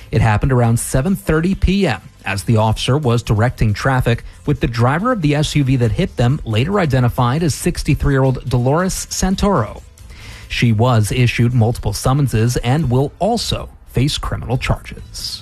It happened around 7:30 p.m. as the officer was directing traffic, with the driver of the SUV that hit them later identified as 63-year-old Dolores Santoro. She was issued multiple summonses and will also face criminal charges.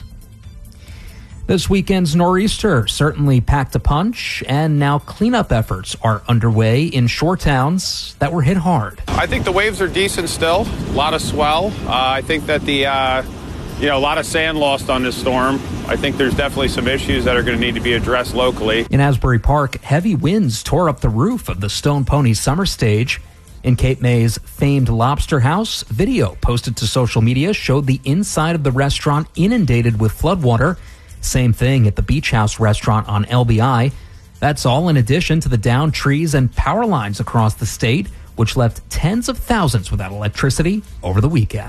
This weekend's nor'easter certainly packed a punch, and now cleanup efforts are underway in shore towns that were hit hard. I think the waves are decent still, a lot of swell. I think that a lot of sand lost on this storm. I think there's definitely some issues that are going to need to be addressed locally. In Asbury Park, heavy winds tore up the roof of the Stone Pony Summer Stage. In Cape May's famed Lobster House, video posted to social media showed the inside of the restaurant inundated with floodwater. Same thing at the Beach House restaurant on LBI. That's all in addition to the downed trees and power lines across the state, which left tens of thousands without electricity over the weekend.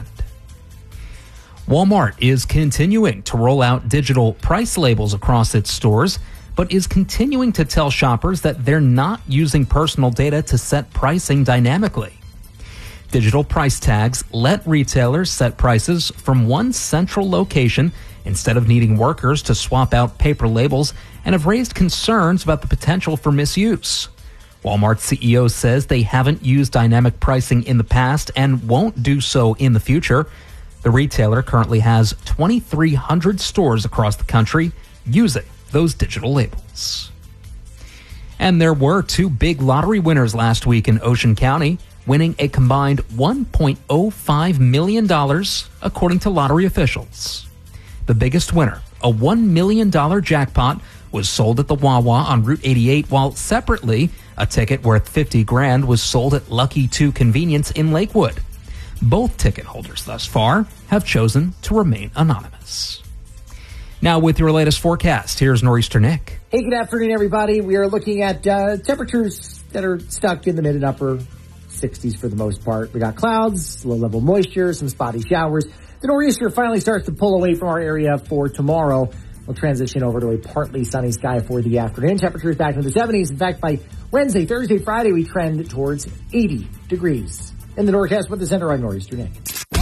Walmart is continuing to roll out digital price labels across its stores, but is continuing to tell shoppers that they're not using personal data to set pricing dynamically. Digital price tags let retailers set prices from one central location instead of needing workers to swap out paper labels, and have raised concerns about the potential for misuse. Walmart's CEO says they haven't used dynamic pricing in the past and won't do so in the future. The retailer currently has 2,300 stores across the country using those digital labels. And there were two big lottery winners last week in Ocean County, winning a combined $1.05 million, according to lottery officials. The biggest winner, a $1 million jackpot, was sold at the Wawa on Route 88, while separately, a ticket worth $50,000 was sold at Lucky 2 Convenience in Lakewood. Both ticket holders thus far have chosen to remain anonymous. Now with your latest forecast, here's Nor'easter Nick. Hey, good afternoon, everybody. We are looking at temperatures that are stuck in the mid and upper 60s for the most part. We got clouds, low-level moisture, some spotty showers. The nor'easter finally starts to pull away from our area for tomorrow. We'll transition over to a partly sunny sky for the afternoon. Temperatures back into the 70s. In fact, by Wednesday, Thursday, Friday, we trend towards 80 degrees. In the Norcast Weather Center, I'm Nor'easter Nick. 1, 2, 3,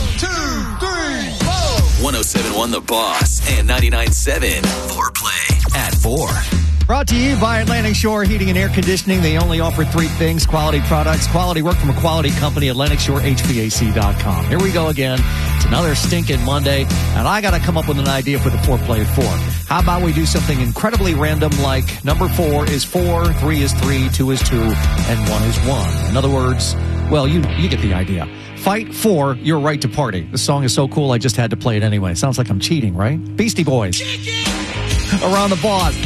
4. 107.1 The Boss and 99.7 Foreplay at 4. Brought to you by Atlantic Shore Heating and Air Conditioning. They only offer three things: quality products, quality work from a quality company. AtlanticShoreHVAC.com. Here we go again. It's another stinking Monday, and I got to come up with an idea for the Foreplay at 4. How about we do something incredibly random, like number 4 is 4, 3 is 3, 2 is 2, and 1 is 1. In other words, well, you get the idea. Fight for your right to party. This song is so cool, I just had to play it anyway. Sounds like I'm cheating, right? Beastie Boys. Around the Boss.